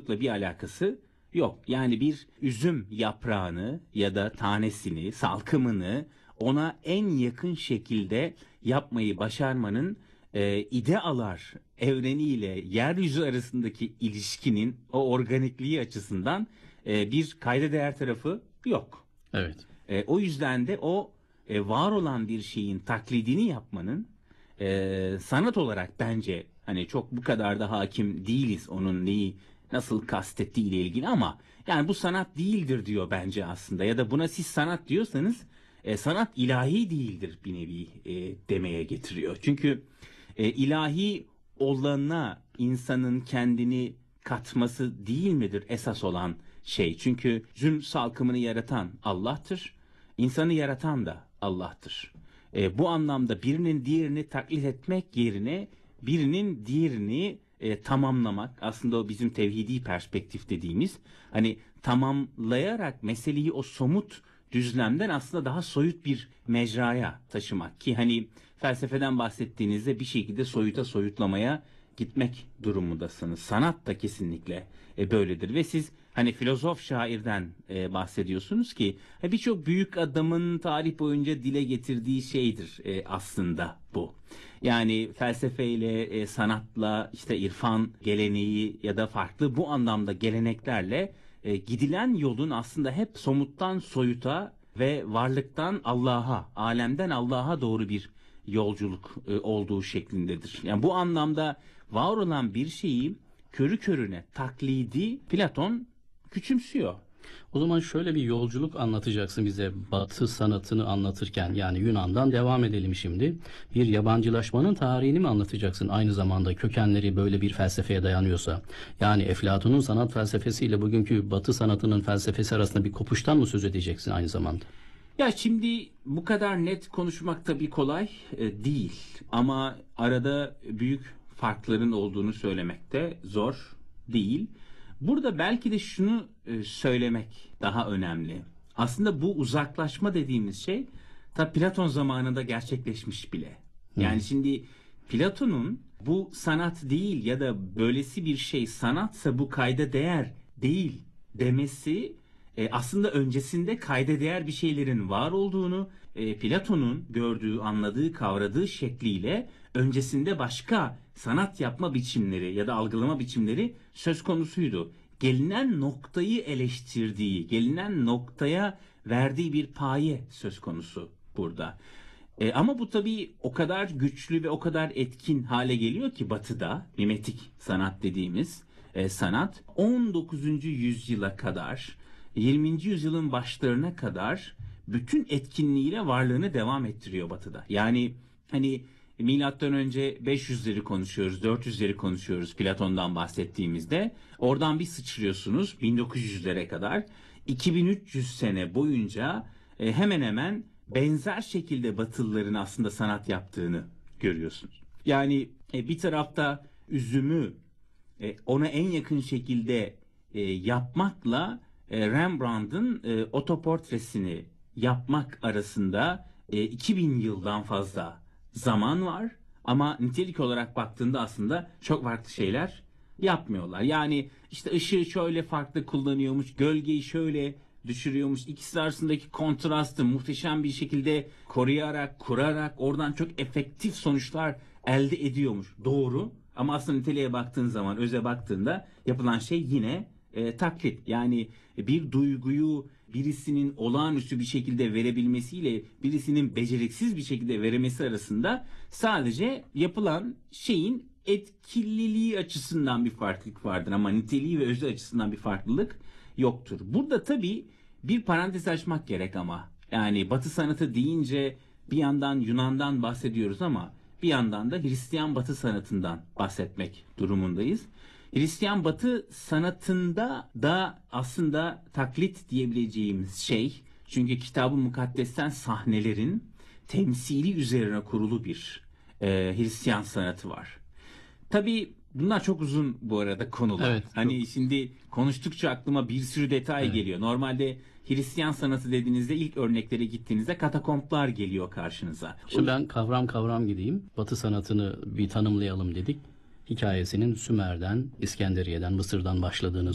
sanatçılıkla bir alakası yok. Yani bir üzüm yaprağını ya da tanesini, salkımını ona en yakın şekilde yapmayı başarmanın idealar evreniyle yeryüzü arasındaki ilişkinin o organikliği açısından bir kayda değer tarafı yok. Evet. O yüzden de o var olan bir şeyin taklidini yapmanın sanat olarak bence hani çok bu kadar da hakim değiliz onun neyi nasıl kastettiği ile ilgili ama yani bu sanat değildir diyor bence aslında ya da buna siz sanat diyorsanız sanat ilahi değildir bir nevi demeye getiriyor. Çünkü ilahi olana insanın kendini katması değil midir esas olan şey? Çünkü üzüm salkımını yaratan Allah'tır. İnsanı yaratan da Allah'tır. Bu anlamda birinin diğerini taklit etmek yerine birinin diğerini tamamlamak aslında o bizim tevhidi perspektif dediğimiz hani tamamlayarak meseleyi o somut düzlemden aslında daha soyut bir mecraya taşımak ki hani felsefeden bahsettiğinizde bir şekilde soyuta soyutlamaya gitmek durumundasınız. Sanat da kesinlikle böyledir ve siz hani filozof şairden bahsediyorsunuz ki birçok büyük adamın tarih boyunca dile getirdiği şeydir aslında bu. Yani felsefeyle, sanatla, işte irfan geleneği ya da farklı bu anlamda geleneklerle gidilen yolun aslında hep somuttan soyuta ve varlıktan Allah'a, alemden Allah'a doğru bir yolculuk olduğu şeklindedir. Yani bu anlamda var olan bir şeyi körü körüne taklidi Platon küçümsüyor. O zaman şöyle bir yolculuk anlatacaksın bize Batı sanatını anlatırken, yani Yunan'dan devam edelim şimdi. Bir yabancılaşmanın tarihini mi anlatacaksın aynı zamanda, kökenleri böyle bir felsefeye dayanıyorsa? Yani Eflatun'un sanat felsefesiyle bugünkü Batı sanatının felsefesi arasında bir kopuştan mı söz edeceksin aynı zamanda? Ya şimdi bu kadar net konuşmak tabii kolay değil ama arada büyük farkların olduğunu söylemek de zor değil. Burada belki de şunu söylemek daha önemli. Aslında bu uzaklaşma dediğimiz şey ta Platon zamanında gerçekleşmiş bile. Yani şimdi Platon'un bu sanat değil ya da böylesi bir şey sanatsa bu kayda değer değil demesi aslında öncesinde kayda değer bir şeylerin var olduğunu Platon'un gördüğü, anladığı, kavradığı şekliyle öncesinde başka sanat yapma biçimleri ya da algılama biçimleri söz konusuydu. Gelinen noktayı eleştirdiği, gelinen noktaya verdiği bir paye söz konusu burada. Ama bu tabii o kadar güçlü ve o kadar etkin hale geliyor ki Batı'da mimetik sanat dediğimiz sanat 19. yüzyıla kadar 20. yüzyılın başlarına kadar bütün etkinliğiyle varlığını devam ettiriyor Batı'da. Yani hani milattan önce 500'leri konuşuyoruz, 400'leri konuşuyoruz Platon'dan bahsettiğimizde. Oradan bir sıçrıyorsunuz 1900'lere kadar. 2300 sene boyunca hemen hemen benzer şekilde Batılıların aslında sanat yaptığını görüyorsunuz. Yani bir tarafta üzümü ona en yakın şekilde yapmakla Rembrandt'ın otoportresini yapmak arasında 2000 yıldan fazla zaman var ama nitelik olarak baktığında aslında çok farklı şeyler yapmıyorlar. Yani işte ışığı şöyle farklı kullanıyormuş, gölgeyi şöyle düşürüyormuş, ikisi arasındaki kontrastı muhteşem bir şekilde koruyarak, kurarak oradan çok efektif sonuçlar elde ediyormuş. Doğru ama aslında niteliğe baktığın zaman, öze baktığında yapılan şey yine taklit. Yani bir duyguyu birisinin olağanüstü bir şekilde verebilmesiyle birisinin beceriksiz bir şekilde veremesi arasında sadece yapılan şeyin etkililiği açısından bir farklılık vardır ama niteliği ve özü açısından bir farklılık yoktur. Burada tabii bir parantez açmak gerek ama yani Batı sanatı deyince bir yandan Yunan'dan bahsediyoruz ama bir yandan da Hristiyan Batı sanatından bahsetmek durumundayız. Hristiyan Batı sanatında da aslında taklit diyebileceğimiz şey, çünkü Kitab-ı Mukaddes'ten sahnelerin temsili üzerine kurulu bir Hristiyan sanatı var. Tabii bunlar çok uzun bu arada konular. Evet, hani şimdi konuştukça aklıma bir sürü detay geliyor. Normalde Hristiyan sanatı dediğinizde ilk örneklere gittiğinizde katakomplar geliyor karşınıza. Şimdi ben kavram kavram gideyim. Batı sanatını bir tanımlayalım dedik. Hikayesinin Sümer'den, İskenderiye'den, Mısır'dan başladığını